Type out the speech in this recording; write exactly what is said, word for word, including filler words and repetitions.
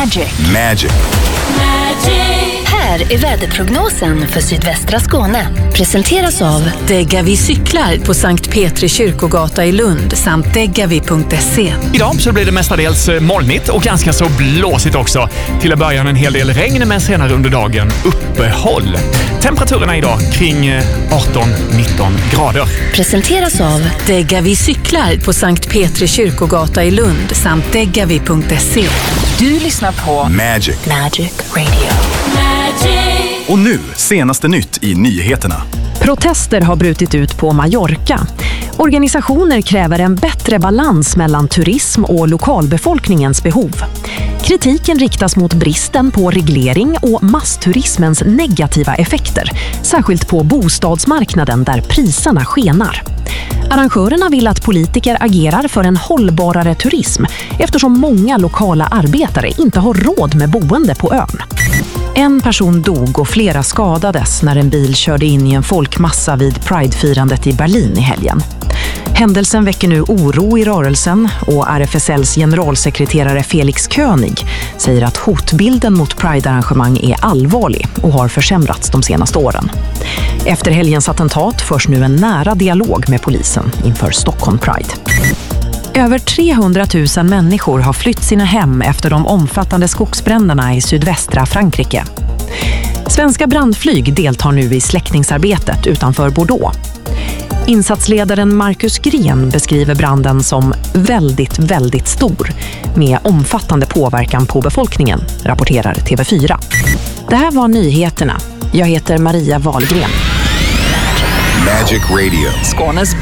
Magic. Magic. Här är väderprognosen för sydvästra Skåne. Presenteras av Degavi cyklar på Sankt Petri kyrkogata i Lund samt degavi punkt se. Idag så blir det mestadels molnigt och ganska så blåsigt också. Till att börja en hel del regn, men senare under dagen uppehåll. Temperaturerna idag kring arton nitton grader. Presenteras av Degavi cyklar på Sankt Petri kyrkogata i Lund samt degavi punkt se. Du lyssnar på Magic. Magic Radio. Och nu, senaste nytt i nyheterna. Protester har brutit ut på Mallorca. Organisationer kräver en bättre balans mellan turism och lokalbefolkningens behov. Kritiken riktas mot bristen på reglering och massturismens negativa effekter, särskilt på bostadsmarknaden där priserna skenar. Arrangörerna vill att politiker agerar för en hållbarare turism eftersom många lokala arbetare inte har råd med boende på ön. En person dog och flera skadades när en bil körde in i en folkmassa vid Pride-firandet i Berlin i helgen. Händelsen väcker nu oro i rörelsen och R F S L:s generalsekreterare Felix König säger att hotbilden mot Pride-arrangemang är allvarlig och har försämrats de senaste åren. Efter helgens attentat förs nu en nära dialog med polisen inför Stockholm Pride. Över trehundratusen människor har flytt sina hem efter de omfattande skogsbränderna i sydvästra Frankrike. Svenska brandflyg deltar nu i släckningsarbetet utanför Bordeaux. Insatsledaren Marcus Gren beskriver branden som väldigt, väldigt stor med omfattande påverkan på befolkningen, rapporterar T V fyra. Det här var nyheterna. Jag heter Maria Wahlgren. Magic Radio. Skånes